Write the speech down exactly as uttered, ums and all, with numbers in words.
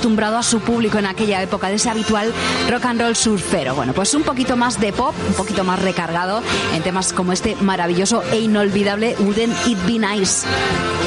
acostumbrado a su público en aquella época, de ese habitual rock and roll surfero. Bueno, pues un poquito más de pop, un poquito más recargado en temas como este maravilloso e inolvidable Wouldn't It Be Nice.